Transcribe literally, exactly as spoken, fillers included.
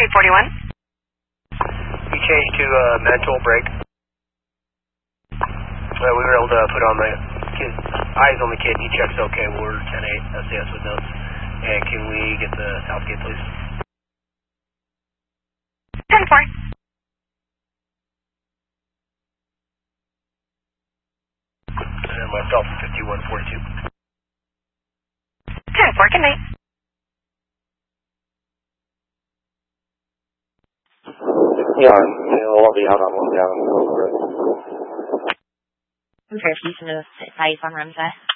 eight forty-one. We changed to uh, mental break. Uh, we were able to put on the kid, eyes on the kid. He checks okay. We're ten eight, S A S with notes. And can we get the Southgate, please? ten four. And myself, fifty-one forty-two. ten four, good night. Yeah, we'll be out on one down. I'm very pleased to know that I on Ramsay.